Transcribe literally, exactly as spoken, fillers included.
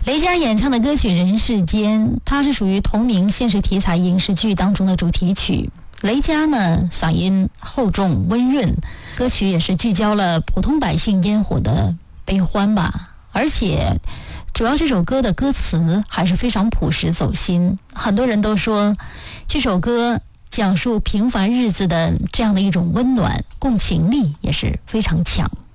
雷佳演唱的歌曲《人世间》，它是属于同名现实题材影视剧当中的主题曲。雷佳呢，嗓音厚重温润，歌曲也是聚焦了普通百姓烟火的悲欢吧。而且，主要这首歌的歌词还是非常朴实走心。很多人都说，这首歌讲述平凡日子的这样的一种温暖，共情力也是非常强。